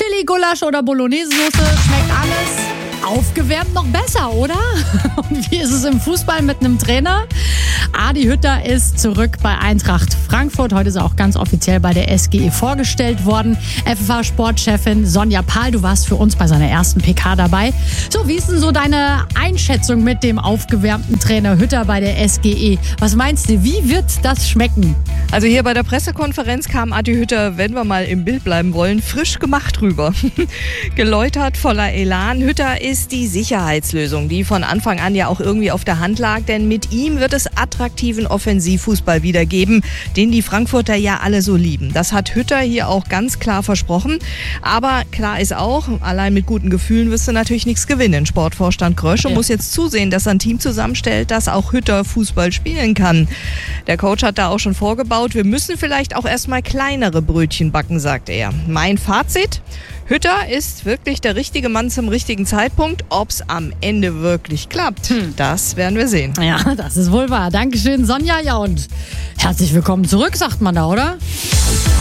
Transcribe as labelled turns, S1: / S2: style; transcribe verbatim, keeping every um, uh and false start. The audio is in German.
S1: Chili, Gulasch oder Bolognese-Soße, schmeckt alles. Aufgewärmt noch besser, oder? Und wie ist es im Fußball mit einem Trainer? Adi Hütter ist zurück bei Eintracht Frankfurt. Heute ist er auch ganz offiziell bei der S G E vorgestellt worden. F F A-Sportchefin Sonja Pahl, du warst für uns bei seiner ersten P K dabei. So, wie ist denn so deine Einschätzung mit dem aufgewärmten Trainer Hütter bei der S G E? Was meinst du, wie wird das schmecken?
S2: Also hier bei der Pressekonferenz kam Adi Hütter, wenn wir mal im Bild bleiben wollen, frisch gemacht rüber. Geläutert, voller Elan. Hütter ist die Sicherheitslösung, die von Anfang an ja auch irgendwie auf der Hand lag, denn mit ihm wird es attraktiven Offensivfußball wieder geben, den die Frankfurter ja alle so lieben. Das hat Hütter hier auch ganz klar versprochen. Aber klar ist auch, allein mit guten Gefühlen wirst du natürlich nichts gewinnen. Sportvorstand Grösche ja. muss jetzt zusehen, dass er ein Team zusammenstellt, das auch Hütter Fußball spielen kann. Der Coach hat da auch schon vorgebaut, wir müssen vielleicht auch erstmal kleinere Brötchen backen, sagt er. Mein Fazit? Hütter ist wirklich der richtige Mann zum richtigen Zeitpunkt. Ob's am Ende wirklich klappt, hm. das werden wir sehen.
S1: Ja, das ist wohl wahr. Dankeschön, Sonja. Ja, und herzlich willkommen zurück, sagt man da, oder?